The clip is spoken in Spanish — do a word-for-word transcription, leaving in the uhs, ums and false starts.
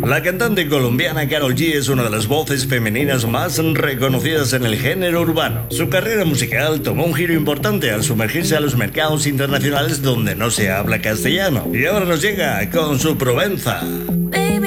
La cantante colombiana Karol G es una de las voces femeninas más reconocidas en el género urbano. Su carrera musical tomó un giro importante al sumergirse a los mercados internacionales donde no se habla castellano. Y ahora nos llega con su Provenza.